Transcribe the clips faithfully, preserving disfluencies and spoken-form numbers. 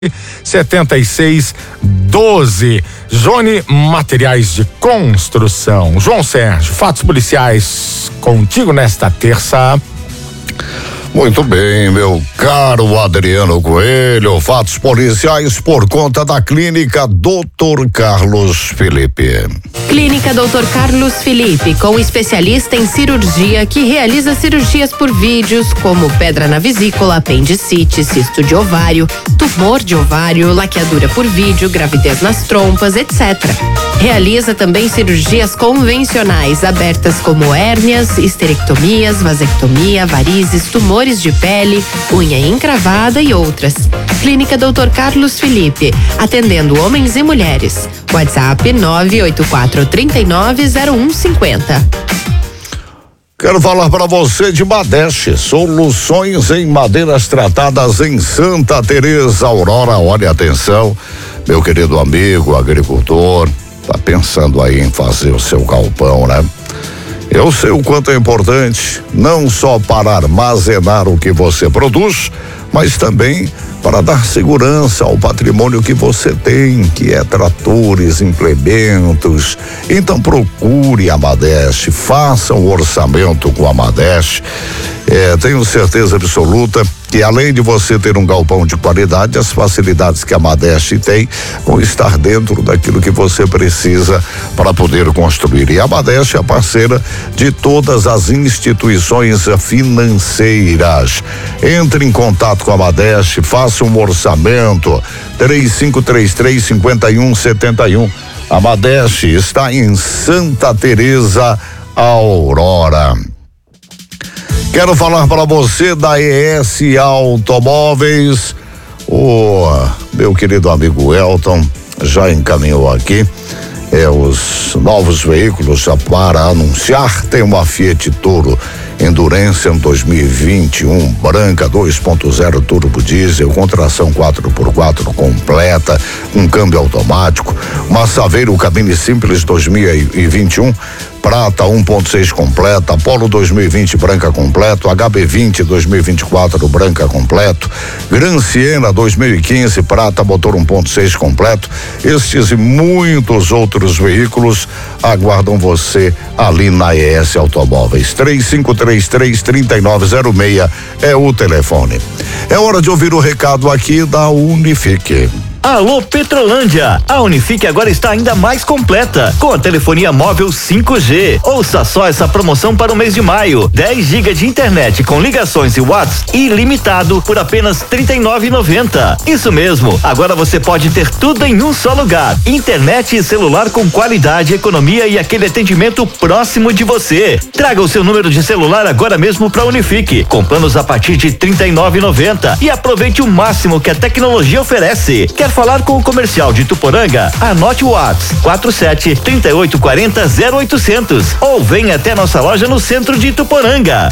setenta e seis doze. Zone Materiais de Construção. João Sérgio, fatos policiais contigo nesta terça. Muito bem, meu caro Adriano Coelho, fatos policiais por conta da Clínica doutor Carlos Felipe. Clínica doutor Carlos Felipe, com especialista em cirurgia que realiza cirurgias por vídeos como pedra na vesícula, apendicite, cisto de ovário, tumor de ovário, laqueadura por vídeo, gravidez nas trompas, etcétera. Realiza também cirurgias convencionais abertas como hérnias, histerectomias, vasectomia, varizes, tumores de pele, unha encravada e outras. Clínica doutor Carlos Felipe, atendendo homens e mulheres. WhatsApp nove oito quatro três nove zero um cinco zero. Quero falar para você de Madeste, soluções em madeiras tratadas em Santa Teresa, Aurora. Olha, atenção, meu querido amigo agricultor, tá pensando aí em fazer o seu galpão, né? Eu sei o quanto é importante, não só para armazenar o que você produz, mas também para dar segurança ao patrimônio que você tem, que é tratores, implementos. Então procure a Madeste, faça um orçamento com a Madeste. É, tenho certeza absoluta que além de você ter um galpão de qualidade, as facilidades que a Madeste tem vão estar dentro daquilo que você precisa para poder construir. E a Madeste é parceira de todas as instituições financeiras. Entre em contato com a Madeste, faça um orçamento. três cinco três três, cinco um sete um. A Madeste está em Santa Teresa, Aurora. Quero falar para você da E S Automóveis. O meu querido amigo Elton já encaminhou aqui é, os novos veículos para anunciar. Tem uma Fiat Toro Endurance dois mil e vinte e um, branca, dois ponto zero turbo diesel, com tração quatro por quatro completa, um câmbio automático. Uma Saveiro cabine simples dois mil e vinte e um, prata um ponto seis completa, Polo dois mil e vinte branca completo, H B vinte dois mil e vinte e quatro branca completo, Gran Siena dois mil e quinze prata motor um ponto seis completo. Estes e muitos outros veículos aguardam você ali na E S Automóveis. três cinco três três, três nove zero seis é o telefone. É hora de ouvir o recado aqui da Unifique. Alô Petrolândia, a Unifique agora está ainda mais completa, com a telefonia móvel cinco G. Ouça só essa promoção para o mês de maio: dez gigas de internet com ligações e WhatsApp ilimitado por apenas trinta e nove reais e noventa centavos. Isso mesmo, agora você pode ter tudo em um só lugar: internet e celular com qualidade, economia e aquele atendimento próximo de você. Traga o seu número de celular agora mesmo para a Unifique, com planos a partir de trinta e nove reais e noventa centavos, e aproveite o máximo que a tecnologia oferece. Quer falar com o comercial de Ituporanga? Anote o WhatsApp quatro sete três oito quatro zero zero oitocentos ou venha até nossa loja no centro de Ituporanga.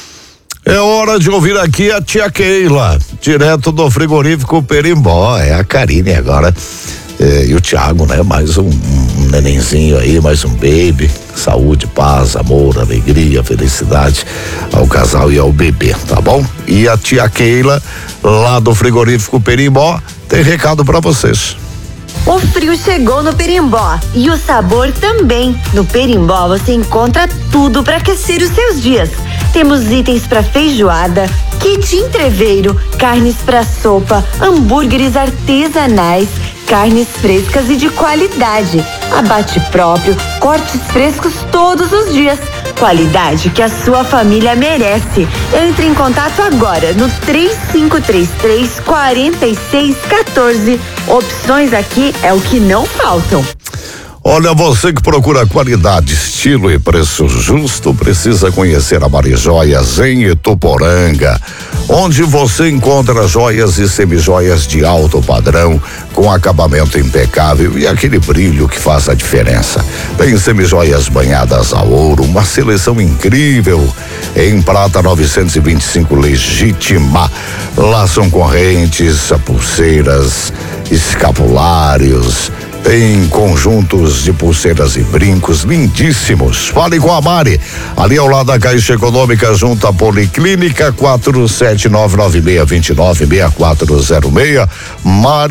É hora de ouvir aqui a tia Keila, direto do frigorífico Perimbó. É a Karine agora. É, e o Thiago, né? Mais um, um nenenzinho aí, mais um baby. Saúde, paz, amor, alegria, felicidade ao casal e ao bebê, tá bom? E a tia Keila, lá do frigorífico Perimbó, tem recado pra vocês. O frio chegou no Perimbó e o sabor também. No Perimbó você encontra tudo para aquecer os seus dias. Temos itens para feijoada, kit entreveiro, carnes para sopa, hambúrgueres artesanais, carnes frescas e de qualidade, abate próprio, cortes frescos todos os dias. Qualidade que a sua família merece. Entre em contato agora no três cinco três três, quatro seis um quatro. Opções aqui é o que não faltam. Olha, você que procura qualidade, estilo e preço justo, precisa conhecer a Marijoias em Ituporanga, onde você encontra joias e semijoias de alto padrão, com acabamento impecável e aquele brilho que faz a diferença. Tem semijoias banhadas a ouro, uma seleção incrível em prata novecentos e vinte e cinco legítima. Lá são correntes, pulseiras escapulários, tem conjuntos de pulseiras e brincos lindíssimos. Fale com a Mari, ali ao lado da Caixa Econômica, junto à Policlínica, quatro sete nove nove seis dois nove, seis quatro zero seis. Mari